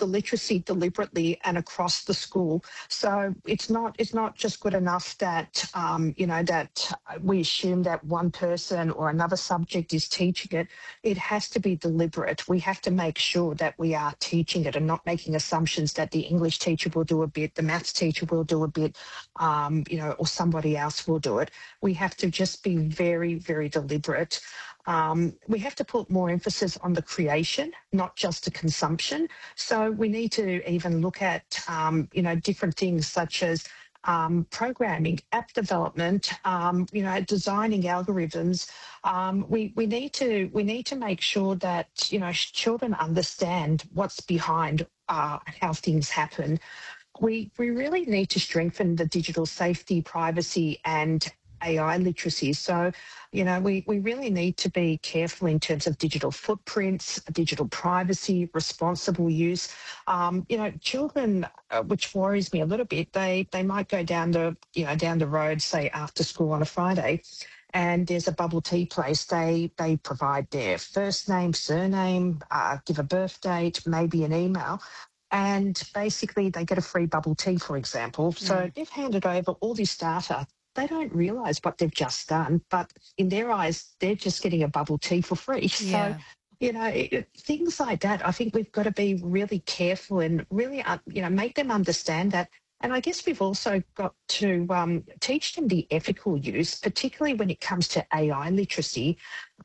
the literacy deliberately and across the school. So it's not just good enough that that we assume that one person or another subject is teaching it. It has to be deliberate. We have to make sure that we are teaching it and not making assumptions that the English teacher will do a bit, the maths teacher will do a bit, or somebody else will do it. We have to just be very, very deliberate. We have to put more emphasis on the creation, not just the consumption. So we need to even look at, different things such as programming, app development, designing algorithms. We need to make sure that children understand what's behind how things happen. We really need to strengthen the digital safety, privacy, and AI literacy. So, we really need to be careful in terms of digital footprints, digital privacy, responsible use. Children, which worries me a little bit, they might go down the road, say after school on a Friday, and there's a bubble tea place. They provide their first name, surname, give a birth date, maybe an email. And basically they get a free bubble tea, for example. So they've handed over all this data. They don't realise what they've just done, but in their eyes, they're just getting a bubble tea for free. Yeah. So, things like that, I think we've got to be really careful and really, make them understand that. And I guess we've also got to teach them the ethical use, particularly when it comes to AI literacy,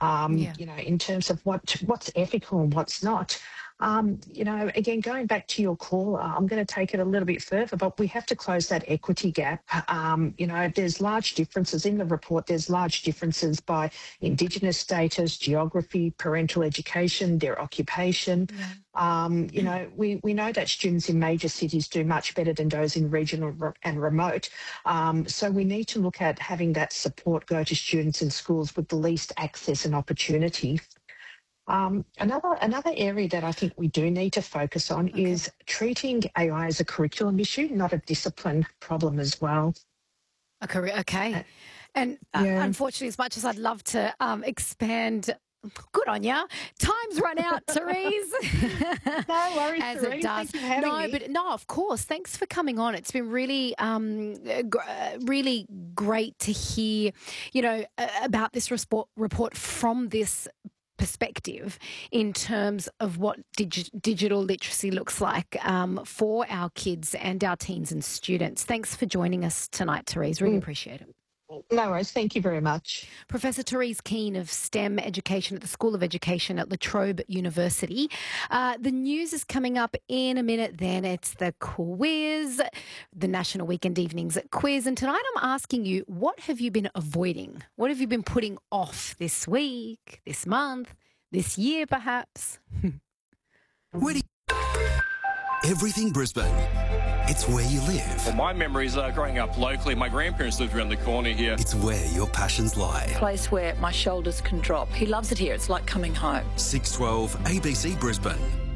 in terms of what's ethical and what's not. Again, going back to your call, I'm going to take it a little bit further, but we have to close that equity gap. There's large differences in the report. There's large differences by Indigenous status, geography, parental education, their occupation. Yeah. We know that students in major cities do much better than those in regional and remote. So we need to look at having that support go to students in schools with the least access and opportunity. Another area that I think we do need to focus on is treating AI as a curriculum issue, not a discipline problem as well. Okay. And unfortunately, as much as I'd love to expand, good on ya. Time's run out, Therese. No worries, As Therese. it does. Thanks for having me. No, of course. Thanks for coming on. It's been really, really great to hear, about this report from this perspective in terms of what digital literacy looks like for our kids and our teens and students. Thanks for joining us tonight, Therese. Really appreciate it. No worries. Thank you very much. Professor Therese Keane of STEM Education at the School of Education at La Trobe University. The news is coming up in a minute then. It's the quiz, the National Weekend Evenings quiz. And tonight I'm asking you, what have you been avoiding? What have you been putting off this week, this month, this year perhaps? Everything Brisbane. It's where you live. Well, my memories are growing up locally. My grandparents lived around the corner here. It's where your passions lie. A place where my shoulders can drop. He loves it here. It's like coming home. 612 ABC Brisbane.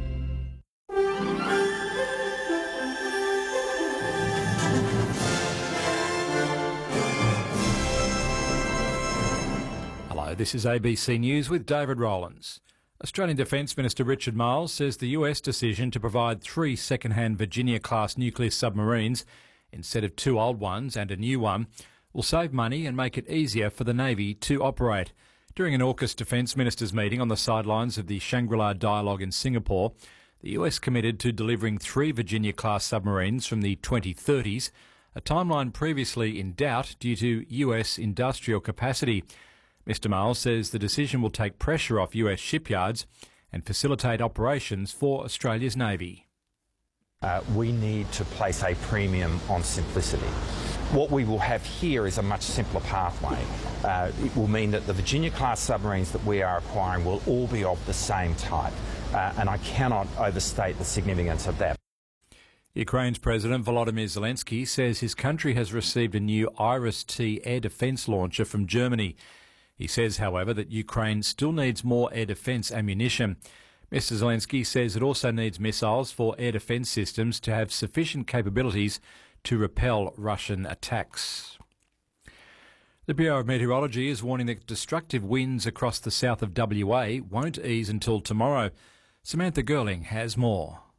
Hello, this is ABC News with David Rowlands. Australian Defence Minister Richard Marles says the US decision to provide 3 second-hand Virginia-class nuclear submarines instead of 2 old ones and a new one will save money and make it easier for the Navy to operate. During an AUKUS Defence Ministers meeting on the sidelines of the Shangri-La Dialogue in Singapore, the US committed to delivering 3 Virginia-class submarines from the 2030s, a timeline previously in doubt due to US industrial capacity. Mr Marles says the decision will take pressure off US shipyards and facilitate operations for Australia's Navy. We need to place a premium on simplicity. What we will have here is a much simpler pathway. It will mean that the Virginia-class submarines that we are acquiring will all be of the same type, and I cannot overstate the significance of that. Ukraine's President Volodymyr Zelensky says his country has received a new Iris-T air defence launcher from Germany. He says, however, that Ukraine still needs more air defence ammunition. Mr Zelensky says it also needs missiles for air defence systems to have sufficient capabilities to repel Russian attacks. The Bureau of Meteorology is warning that destructive winds across the south of WA won't ease until tomorrow. Samantha Girling has more.